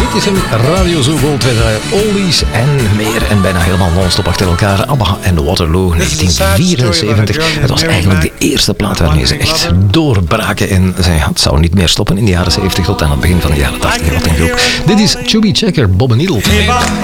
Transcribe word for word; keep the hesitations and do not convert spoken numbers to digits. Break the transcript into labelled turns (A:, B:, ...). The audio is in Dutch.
A: F M Radio Zoo Gold. We draaien oldies en meer en bijna helemaal non-stop achter elkaar. ABBA en Waterloo, negentien vierenzeventig. Het was eigenlijk de eerste plaat waarmee ze echt doorbraken. En ze, ja, het zou niet meer stoppen in de jaren zeventig tot aan het begin van de jaren tachtig. Wat een groep. Dit is Chubby Checker, Bob and Needle.